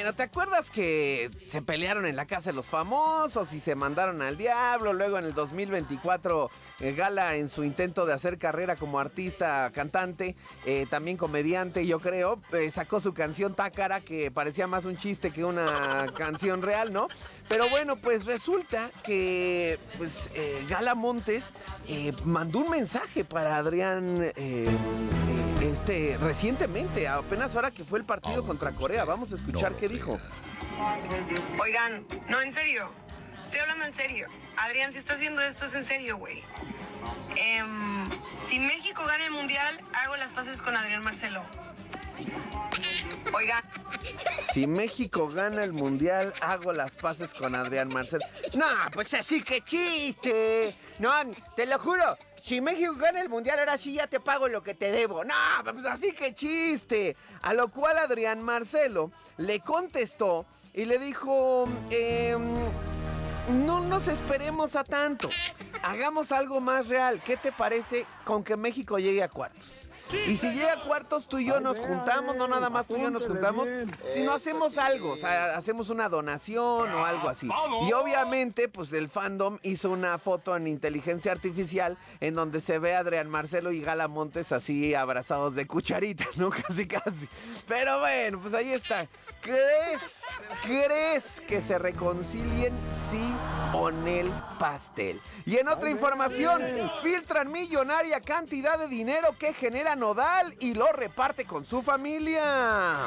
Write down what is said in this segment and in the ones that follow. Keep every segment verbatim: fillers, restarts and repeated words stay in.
bueno, ¿te acuerdas que se pelearon en la casa de los famosos y se mandaron al diablo? Luego en el dos mil veinticuatro, eh, Gala, en su intento de hacer carrera como artista, cantante, eh, también comediante, yo creo, eh, sacó su canción Tácara, que parecía más un chiste que una canción real, ¿no? Pero bueno, pues resulta que pues eh, Gala Montes eh, mandó un mensaje para Adrián eh, eh, este recientemente, apenas ahora que fue el partido contra Corea. Vamos a escuchar qué dijo. Oigan, no, en serio, estoy hablando en serio. Adrián, si estás viendo esto, es en serio, güey. Eh, si México gana el mundial, hago las paces con Adrián Marcelo. Oigan. Si México gana el mundial, hago las paces con Adrián Marcelo. No, pues así que chiste. No, te lo juro. Si México gana el mundial, ahora sí ya te pago lo que te debo. No, pues así que chiste. A lo cual Adrián Marcelo le contestó y le dijo, eh, no nos esperemos a tanto. Hagamos algo más real. ¿Qué te parece con que México llegue a cuartos? Y si llega a cuartos, tú y yo nos juntamos, no nada más tú y yo nos juntamos, sino hacemos algo, o sea, hacemos una donación o algo así. Y obviamente, pues el fandom hizo una foto en inteligencia artificial en donde se ve a Adrián Marcelo y Gala Montes así abrazados de cucharita, ¿no? Casi, casi. Pero bueno, pues ahí está. ¿Crees, crees que se reconcilien sí o en el pastel? Y en otra información, filtran millonaria cantidad de dinero que genera Nodal y lo reparte con su familia.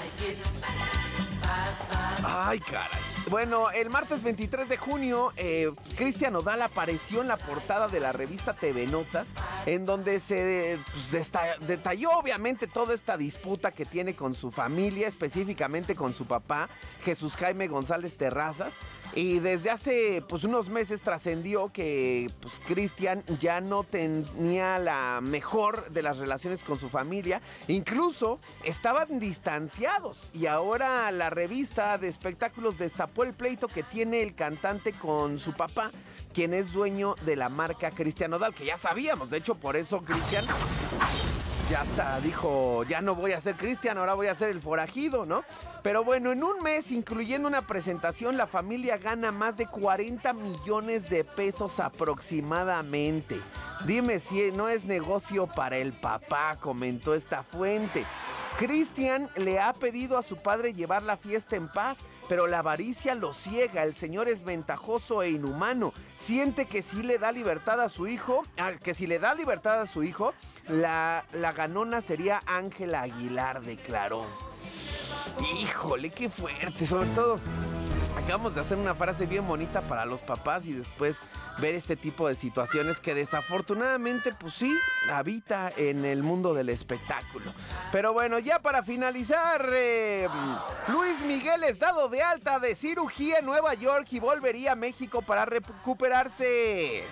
Ay, caray. Bueno, el martes veintitrés de junio, eh, Cristian Nodal apareció en la portada de la revista T V Notas, en donde se pues, desta- detalló obviamente toda esta disputa que tiene con su familia, específicamente con su papá, Jesús Jaime González Terrazas. Y desde hace pues unos meses trascendió que pues Cristian ya no tenía la mejor de las relaciones con su familia, incluso estaban distanciados, y ahora la revista de espectáculos destapó el pleito que tiene el cantante con su papá, quien es dueño de la marca Cristian Nodal, que ya sabíamos. De hecho, por eso Cristian ya hasta dijo, ya no voy a ser Cristian, ahora voy a ser el forajido, ¿no? Pero bueno, en un mes, incluyendo una presentación, la familia gana más de cuarenta millones de pesos aproximadamente. Dime si no es negocio para el papá, comentó esta fuente. Cristian le ha pedido a su padre llevar la fiesta en paz, pero la avaricia lo ciega. El señor es ventajoso e inhumano. Siente que si le da libertad a su hijo, que si le da libertad a su hijo, la, la ganona sería Ángela Aguilar, declaró. Híjole, qué fuerte, sobre todo. Acabamos de hacer una frase bien bonita para los papás y después ver este tipo de situaciones que desafortunadamente, pues sí, habita en el mundo del espectáculo. Pero bueno, ya para finalizar, eh, Luis Miguel es dado de alta de cirugía en Nueva York y volvería a México para recuperarse.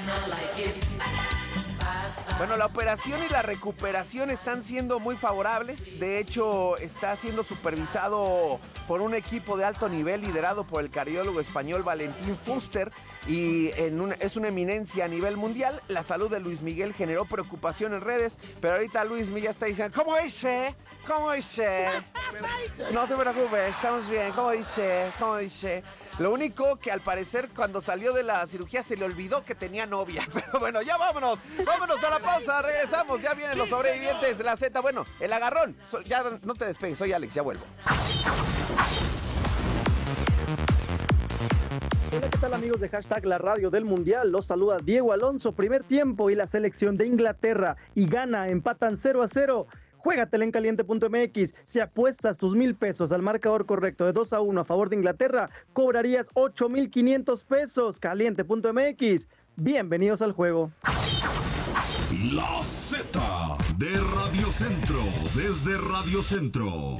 Bueno, la operación y la recuperación están siendo muy favorables. De hecho, está siendo supervisado por un equipo de alto nivel liderado por el cardiólogo español Valentín Fuster, y en un, es una eminencia a nivel mundial. La salud de Luis Miguel generó preocupación en redes, pero ahorita Luis Miguel está diciendo, ¿cómo dice? ¿Cómo dice? No te preocupes, estamos bien. ¿Cómo dice? ¿Cómo dice? Lo único que al parecer cuando salió de la cirugía se le olvidó que tenía novia. Pero bueno, ya vámonos. Vámonos a la pausa. Regresamos. Ya vienen los sobrevivientes de la Z. Bueno, el agarrón. So, ya no te despegues. Soy Alex. Ya vuelvo. Hola, ¿qué tal amigos de Hashtag La Radio del Mundial? Los saluda Diego Alonso. Primer tiempo y la selección de Inglaterra y Ghana empatan cero a cero. Juégatela en caliente punto m x. Si apuestas tus mil pesos al marcador correcto de dos a uno a favor de Inglaterra, cobrarías ocho mil quinientos pesos. caliente punto m x. Bienvenidos al juego. La Z de Radio Centro, desde Radio Centro.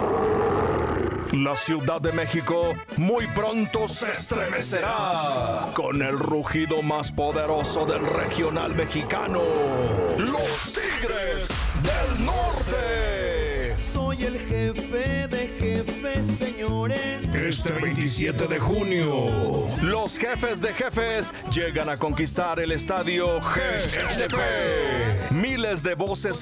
La Ciudad de México muy pronto se estremecerá con el rugido más poderoso del regional mexicano, los Tigres del Norte. Soy el jefe de jefes, señores. Este veintisiete de junio, los jefes de jefes llegan a conquistar el estadio G N P. Miles de voces